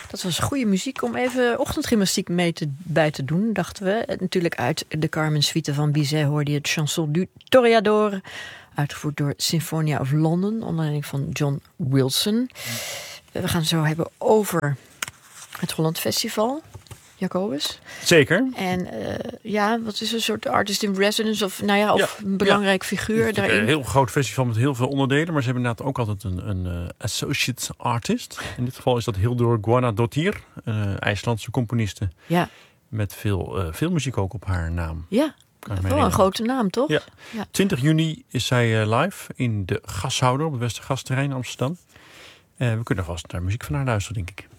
Dat was goede muziek om even ochtendgymnastiek bij te doen, dachten we. Natuurlijk uit de Carmen Suite van Bizet hoorde je het Chanson du Toreador, uitgevoerd door Sinfonia of London, onder leiding van John Wilson. We gaan het zo hebben over het Holland Festival. Jacobus. Zeker. En wat is een soort artist in residence of een belangrijk figuur het daarin? Een heel groot festival met heel veel onderdelen, maar ze hebben inderdaad ook altijd een associate artist. In dit geval is dat Hildur Guðnadóttir, IJslandse componiste. Ja. Met veel muziek ook op haar naam. Ja, wel een grote naam, toch? Ja. 20 juni is zij live in de Gashouder op het Westergasterrein in Amsterdam. We kunnen vast naar muziek van haar luisteren, denk ik.